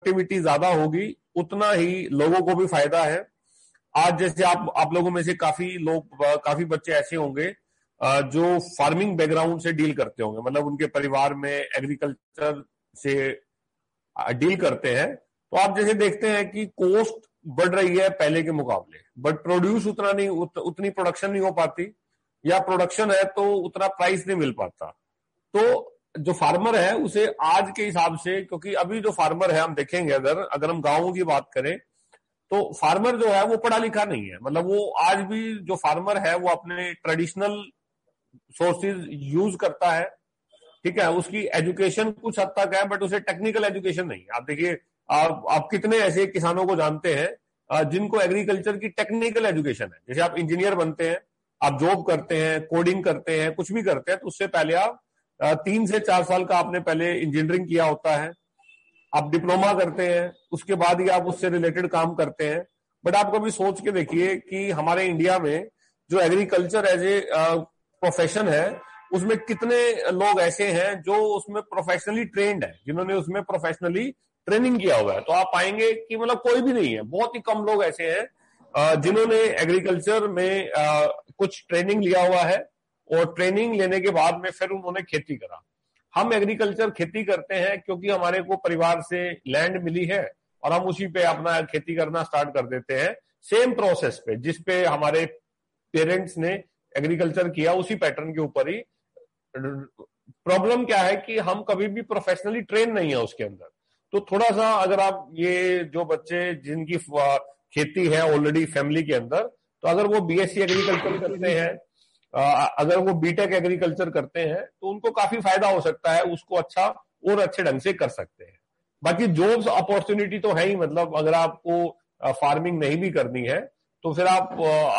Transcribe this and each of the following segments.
Productivity ज्यादा होगी उतना ही लोगों को भी फायदा है। आज जैसे आप लोगों में से काफी बच्चे ऐसे होंगे जो फार्मिंग बैकग्राउंड से डील करते होंगे, मतलब उनके परिवार में एग्रीकल्चर से डील करते हैं। तो आप जैसे देखते हैं कि कॉस्ट बढ़ रही है पहले के मुकाबले, बट प्रोड्यूस उतनी प्रोडक्शन नहीं हो पाती, या प्रोडक्शन है तो उतना प्राइस नहीं मिल पाता। तो जो फार्मर है उसे आज के हिसाब से, क्योंकि अभी जो फार्मर है हम देखेंगे, अगर हम गांवों की बात करें तो फार्मर जो है वो पढ़ा लिखा नहीं है। मतलब वो आज भी जो फार्मर है वो अपने ट्रेडिशनल सोर्सेज यूज करता है, ठीक है। उसकी एजुकेशन कुछ हद तक है बट उसे टेक्निकल एजुकेशन नहीं है। आप देखिए, आप कितने ऐसे किसानों को जानते हैं जिनको एग्रीकल्चर की टेक्निकल एजुकेशन है। जैसे आप इंजीनियर बनते हैं, आप जॉब करते हैं, कोडिंग करते हैं, कुछ भी करते हैं, तो उससे पहले आप 3 से 4 साल का आपने पहले इंजीनियरिंग किया होता है, आप डिप्लोमा करते हैं, उसके बाद ही आप उससे रिलेटेड काम करते हैं। बट आप कभी सोच के देखिए कि हमारे इंडिया में जो एग्रीकल्चर एज ए प्रोफेशन है उसमें कितने लोग ऐसे हैं जो उसमें प्रोफेशनली ट्रेंड है, जिन्होंने उसमें प्रोफेशनली ट्रेनिंग किया हुआ है। तो आप पाएंगे कि मतलब कोई भी नहीं है, बहुत ही कम लोग ऐसे हैं जिन्होंने एग्रीकल्चर में कुछ ट्रेनिंग लिया हुआ है और ट्रेनिंग लेने के बाद में फिर उन्होंने खेती करा। हम एग्रीकल्चर खेती करते हैं क्योंकि हमारे को परिवार से लैंड मिली है और हम उसी पे अपना खेती करना स्टार्ट कर देते हैं, सेम प्रोसेस पे जिस पे हमारे पेरेंट्स ने एग्रीकल्चर किया, उसी पैटर्न के ऊपर ही। प्रॉब्लम क्या है कि हम कभी भी प्रोफेशनली ट्रेन नहीं है उसके अंदर। तो थोड़ा सा अगर आप ये जो बच्चे जिनकी खेती है ऑलरेडी फैमिली के अंदर, तो अगर वो बीएससी एग्रीकल्चर करते हैं, अगर वो बीटेक एग्रीकल्चर करते हैं, तो उनको काफी फायदा हो सकता है, उसको अच्छा और अच्छे ढंग से कर सकते हैं। बाकी जॉब्स अपॉर्चुनिटी तो है ही, मतलब अगर आपको फार्मिंग नहीं भी करनी है तो फिर आप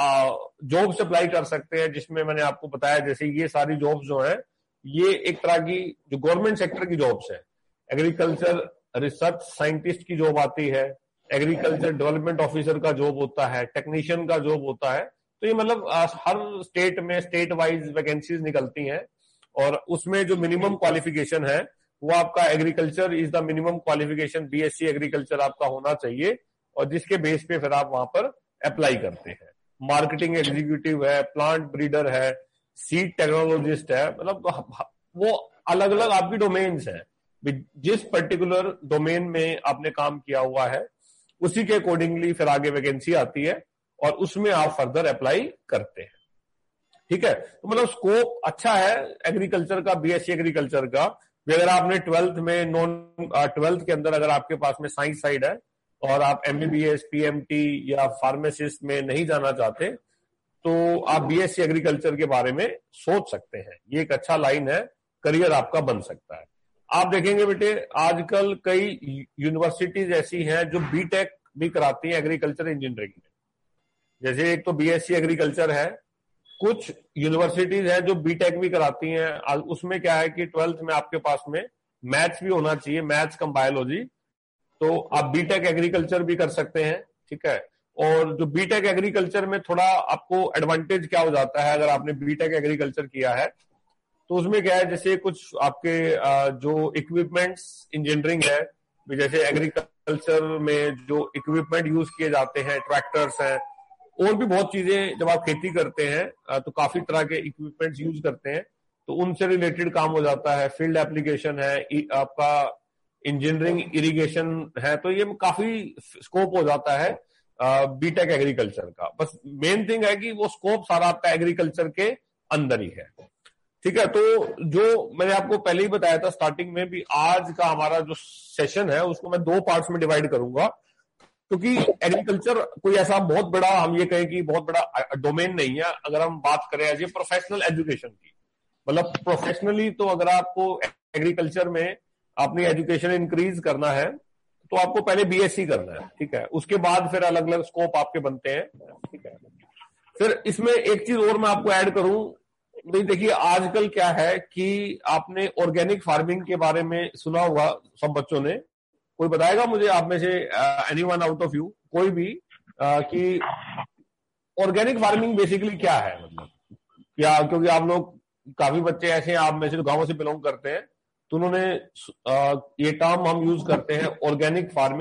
जॉब्स अप्लाई कर सकते हैं, जिसमें मैंने आपको बताया जैसे ये सारी जॉब्स जो है ये एक तरह की जो गवर्नमेंट सेक्टर की जॉब्स है। एग्रीकल्चर रिसर्च साइंटिस्ट की जॉब आती है, एग्रीकल्चर डेवलपमेंट ऑफिसर का जॉब होता है, टेक्नीशियन का जॉब होता है। तो ये मतलब हर स्टेट में स्टेट वाइज वैकेंसीज निकलती हैं और उसमें जो मिनिमम क्वालिफिकेशन है वो आपका agriculture is the minimum qualification, BSc agriculture आपका होना चाहिए, और जिसके बेस पे फिर आप वहां पर अप्लाई करते हैं। मार्केटिंग एग्जीक्यूटिव है, प्लांट ब्रीडर है, सीड टेक्नोलॉजिस्ट है, मतलब वो अलग अलग आपकी डोमेन्स है। जिस पर्टिकुलर डोमेन में आपने काम किया हुआ है उसी के अकॉर्डिंगली फिर आगे वैकेंसी आती है और उसमें आप फर्दर अप्लाई करते हैं, ठीक है। तो मतलब स्कोप अच्छा है एग्रीकल्चर का, बीएससी एग्रीकल्चर का भी। अगर आपने 12th में 12th के अंदर अगर आपके पास में साइंस साइड है और आप एमबीबीएस, पीएमटी या फार्मासिस्ट में नहीं जाना चाहते, तो आप बीएससी एग्रीकल्चर के बारे में सोच सकते हैं। ये एक अच्छा लाइन है, करियर आपका बन सकता है। आप देखेंगे बेटे आजकल कई यूनिवर्सिटीज ऐसी हैं जो बीटेक भी कराती हैं एग्रीकल्चर इंजीनियरिंग में। जैसे एक तो बीएससी एग्रीकल्चर है, कुछ यूनिवर्सिटीज है जो बीटेक भी कराती हैं। उसमें क्या है कि 12th में आपके पास में मैथ्स भी होना चाहिए, मैथ्स कम बायोलॉजी, तो आप बीटेक एग्रीकल्चर भी कर सकते हैं, ठीक है। और जो बीटेक एग्रीकल्चर में थोड़ा आपको एडवांटेज क्या हो जाता है, अगर आपने बीटेक एग्रीकल्चर किया है तो उसमें क्या है, जैसे कुछ आपके जो इक्विपमेंट्स इंजीनियरिंग है, जैसे एग्रीकल्चर में जो इक्विपमेंट यूज किए जाते हैं, ट्रैक्टर्स हैं और भी बहुत चीजें, जब आप खेती करते हैं तो काफी तरह के इक्विपमेंट्स यूज करते हैं, तो उनसे रिलेटेड काम हो जाता है। फील्ड एप्लीकेशन है, आपका इंजीनियरिंग इरिगेशन है, तो ये काफी स्कोप हो जाता है बीटेक एग्रीकल्चर का। बस मेन थिंग है कि वो स्कोप सारा आपका एग्रीकल्चर के अंदर ही है, ठीक है। तो जो मैंने आपको पहले ही बताया था स्टार्टिंग में भी, आज का हमारा जो सेशन है उसको मैं 2 पार्ट्स में डिवाइड करूंगा, क्योंकि एग्रीकल्चर कोई ऐसा बहुत बड़ा, हम ये कहें कि बहुत बड़ा डोमेन नहीं है। अगर हम बात करें एज ए प्रोफेशनल एजुकेशन की, मतलब प्रोफेशनली, तो अगर आपको एग्रीकल्चर में अपनी एजुकेशन इंक्रीज करना है तो आपको पहले बीएससी करना है, ठीक है। उसके बाद फिर अलग अलग स्कोप आपके बनते हैं, ठीक है। फिर इसमें एक चीज और मैं आपको ऐड करूं, नहीं देखिए आजकल क्या है कि आपने ऑर्गेनिक फार्मिंग के बारे में सुना होगा सब बच्चों ने। कोई बताएगा मुझे आप में से, एनीवन आउट ऑफ यू, कोई भी, कि ऑर्गेनिक फार्मिंग बेसिकली क्या है, मतलब क्या, क्योंकि आप लोग काफी बच्चे ऐसे हैं आप में से जो गांवों से बिलोंग करते हैं, तो उन्होंने ये टर्म हम यूज करते हैं ऑर्गेनिक फार्मिंग